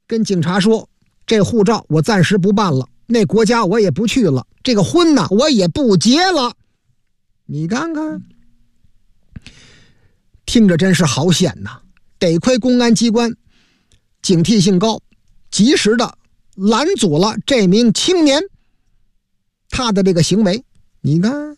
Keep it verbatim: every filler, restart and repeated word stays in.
跟警察说，这护照我暂时不办了，那国家我也不去了，这个婚呢我也不结了。你看看，听着真是好险呐！得亏公安机关警惕性高，及时的拦阻了这名青年他的这个行为。你看